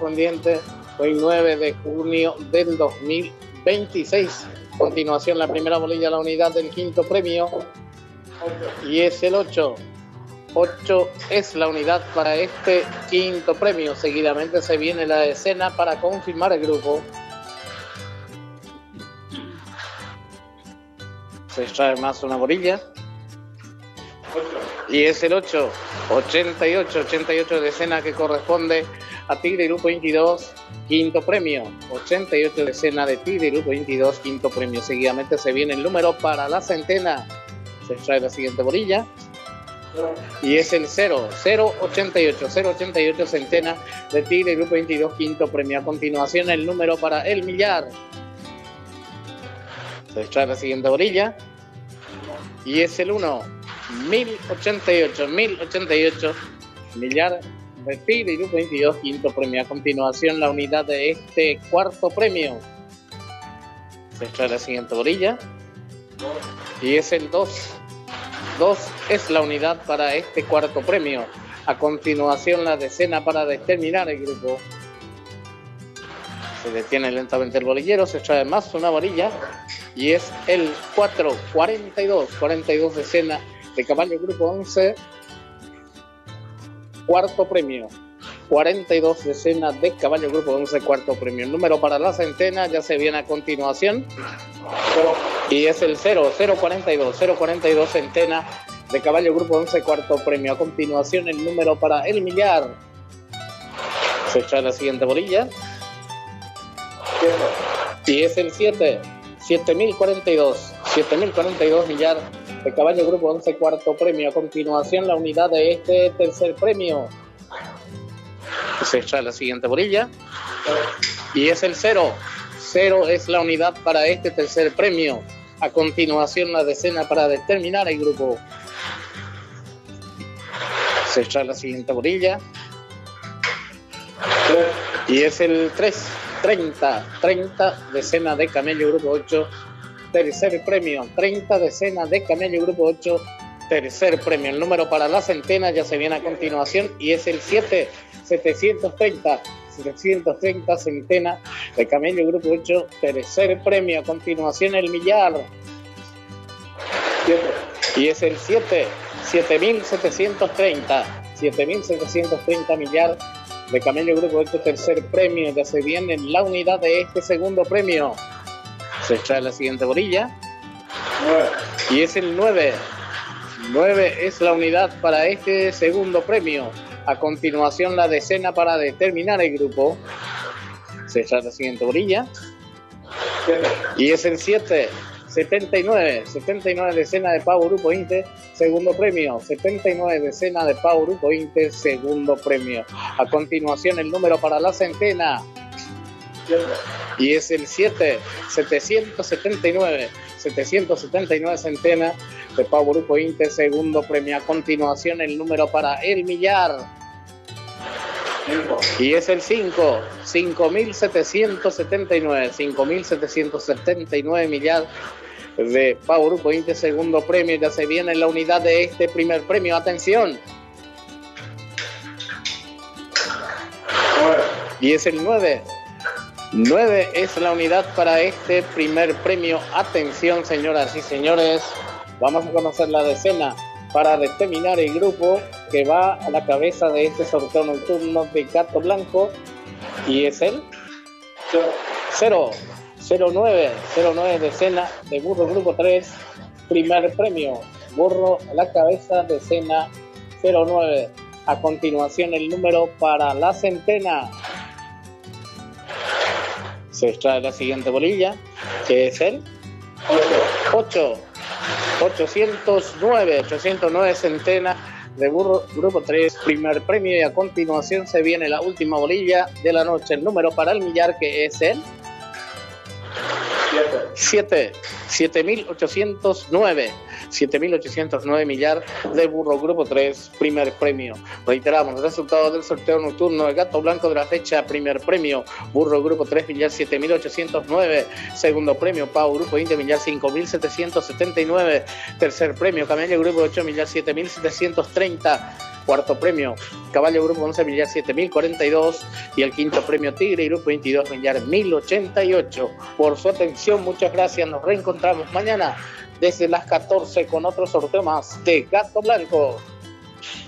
correspondiente hoy 9 de junio del 2026. A continuación, la primera bolilla, la unidad del quinto premio, y es el 8. 8 es la unidad para este quinto premio. Seguidamente se viene la escena para confirmar el grupo. Se extrae más una bolilla. Y es el 8. 88 de escena que corresponde a Tigre Grupo 22, quinto premio. 88 de escena de Tigre Grupo 22, quinto premio. Seguidamente se viene el número para la centena. Se extrae la siguiente bolilla. Y es el 088 centena de Tigre Grupo 22, quinto premio. A continuación, el número para el millar. Se extrae la siguiente bolilla. Y es el 1. 1088 millar de Tigre Grupo 22, quinto premio. A continuación, la unidad de este cuarto premio. Se extrae la siguiente bolilla. Y es el 2. 2 es la unidad para este cuarto premio. A continuación, la decena para determinar el grupo. Se detiene lentamente el bolillero, se extrae más una bolilla. Y es el 4, 42 decena de caballo grupo 11, cuarto premio. 42 decenas de caballo grupo 11, cuarto premio. El número para la centena ya se viene a continuación. Y es el 042 centena de caballo grupo 11, cuarto premio. A continuación, el número para el millar. Se echa la siguiente bolilla. Y es el 7. 7042 millar de caballo grupo 11, cuarto premio. A continuación, la unidad de este tercer premio. Se echa la siguiente bolilla. Y es el 0. 0 es la unidad para este tercer premio. A continuación, la decena para determinar el grupo. Se echa la siguiente bolilla. Y es el 3. 30 decena de camello grupo 8, tercer premio. 30 decena de camello grupo 8, tercer premio. El número para la centena ya se viene a continuación y es el 7. 730 centena de camello grupo 8, tercer premio. A continuación, el millar. Y es el 7. 7730 millar de camello grupo 8, tercer premio. Ya se viene la unidad de este segundo premio. Se extrae la siguiente bolilla. Y es el 9. 9 es la unidad para este segundo premio. A continuación, la decena para determinar el grupo. Se extrae la siguiente bolilla. Y es el 7. 79 decena de pavo grupo Inter, segundo premio. 79 decena de pavo grupo Inter, segundo premio. A continuación, el número para la centena. Y es el 7. 779 centena de pavo grupo Inter, segundo premio. A continuación, el número para el millar. Y es el 5. 5779 millar de pavo grupo Inter, segundo premio. Ya se viene la unidad de este primer premio. Atención. Y es el 9. 9 es la unidad para este primer premio. Atención, señoras y señores. Vamos a conocer la decena para determinar el grupo que va a la cabeza de este sorteo nocturno de Gato Blanco. Y es el 09 decena de burro grupo 3, primer premio. Burro a la cabeza, decena 09. A continuación, el número para la centena. Se extrae la siguiente bolilla, que es el 8. 809 centena de burro grupo 3, primer premio. Y a continuación se viene la última bolilla de la noche. El número para el millar, que es el 7. 7809 millar de burro grupo 3, primer premio. Reiteramos los resultados del sorteo nocturno de Gato Blanco de la fecha. Primer premio, burro grupo 3, millar 7809. Segundo premio, pavo grupo Inter, millar 5779. Tercer premio, camello grupo 8, millar 7730. Cuarto premio, Caballo Grupo 11 millar 7042 y el quinto premio Tigre Grupo 22 millar 1088. Por su atención, muchas gracias. Nos reencontramos mañana desde las 14 con otro sorteo más de Gato Blanco.